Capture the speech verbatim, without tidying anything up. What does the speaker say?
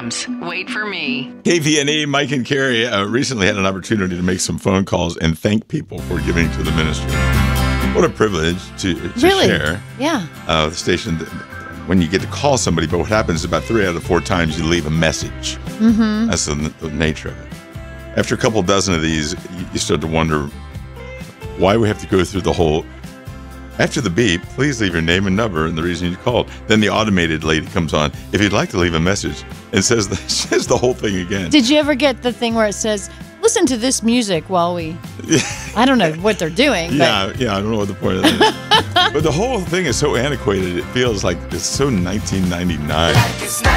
programs. Wait for me. K V N E, Mike and Carrie uh, recently had an opportunity to make some phone calls and thank people for giving to the ministry. What a privilege to, to really? share. Yeah. Uh, the station, when you get to call somebody, but what happens is about three out of four times you leave a message. Mm-hmm. That's the, the nature of it. After a couple dozen of these, you, you start to wonder why we have to go through the whole... After the beep, please leave your name and number and the reason you called. Then the automated lady comes on. If you'd like to leave a message, and says the, says the whole thing again. Did you ever get the thing where it says, listen to this music while we... I don't know what they're doing. Yeah, but... yeah, I don't know what the point of that is. But the whole thing is so antiquated, it feels like it's so nineteen ninety-nine.